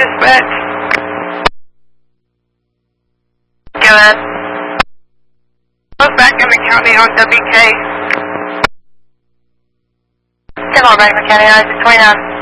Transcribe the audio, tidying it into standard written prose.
dispatch. Go ahead. I was back in the county on WK. 10 on back in the county, 29.